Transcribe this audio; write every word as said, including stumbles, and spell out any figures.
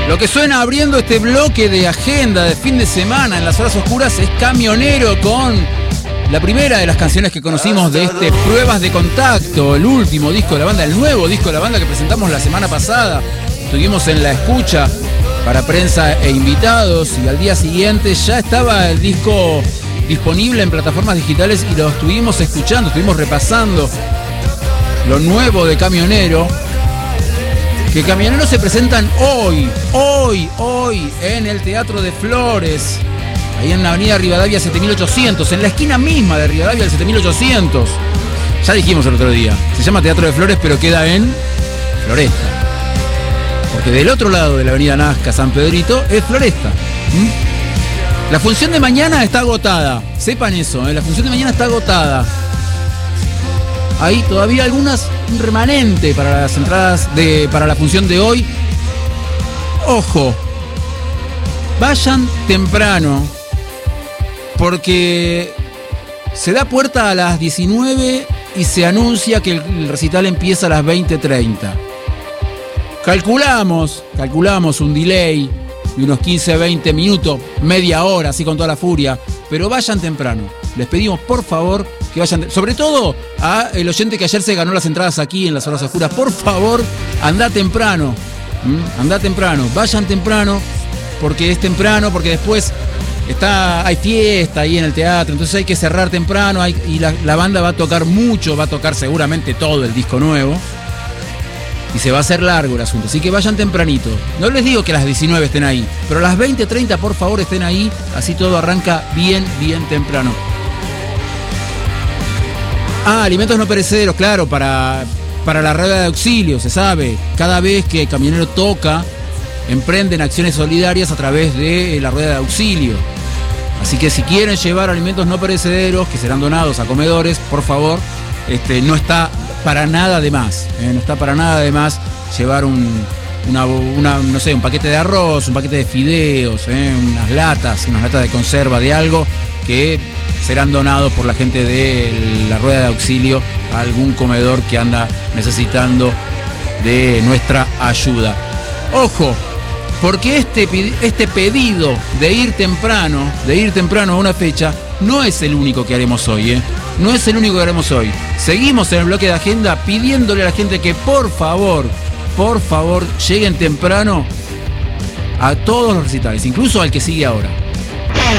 Lo que suena abriendo este bloque de agenda de fin de semana en las horas oscuras es Camionero, con la primera de las canciones que conocimos de este Pruebas de Contacto, el último disco de la banda, el nuevo disco de la banda que presentamos la semana pasada. Estuvimos en la escucha para prensa e invitados y al día siguiente ya estaba el disco disponible en plataformas digitales y lo estuvimos escuchando, estuvimos repasando lo nuevo de Camionero. Que Camioneros se presentan hoy, hoy, hoy en el Teatro de Flores, ahí en la avenida Rivadavia siete mil ochocientos, en la esquina misma de Rivadavia del siete mil ochocientos. Ya dijimos el otro día, se llama Teatro de Flores, pero queda en Floresta. Porque del otro lado de la avenida Nazca, San Pedrito, es Floresta. ¿Mm? La función de mañana está agotada, sepan eso, ¿eh? La función de mañana está agotada. Hay todavía algunas, un remanente para las entradas de, para la función de hoy. Ojo, vayan temprano, porque se da puerta a las diecinueve y se anuncia que el recital empieza a las veinte treinta. Calculamos, calculamos un delay de unos quince a veinte minutos, media hora, así con toda la furia, pero vayan temprano. Les pedimos, por favor, que vayan, sobre todo a el oyente que ayer se ganó las entradas aquí en las horas oscuras, por favor, anda temprano, ¿Mm? anda temprano, vayan temprano, porque es temprano, porque después está, hay fiesta ahí en el teatro, entonces hay que cerrar temprano, hay, y la, la banda va a tocar mucho, va a tocar seguramente todo el disco nuevo, y se va a hacer largo el asunto, así que vayan tempranito. No les digo que a las diecinueve estén ahí, pero a las veinte treinta, por favor, estén ahí, así todo arranca bien, bien temprano. Ah, alimentos no perecederos, claro, para, para la rueda de auxilio, se sabe. Cada vez que Camionero toca, emprenden acciones solidarias a través de la rueda de auxilio. Así que si quieren llevar alimentos no perecederos, que serán donados a comedores, por favor, este, no está para nada de más, ¿eh? No está para nada de más llevar un, una, una, no sé, un paquete de arroz, un paquete de fideos, ¿eh? unas latas, unas latas de conserva de algo que serán donados por la gente de la rueda de auxilio a algún comedor que anda necesitando de nuestra ayuda. Ojo, porque este, este pedido de ir temprano, de ir temprano a una fecha, no es el único que haremos hoy, ¿eh? No es el único que haremos hoy. Seguimos en el bloque de agenda pidiéndole a la gente que por favor, por favor, lleguen temprano a todos los recitales, incluso al que sigue ahora.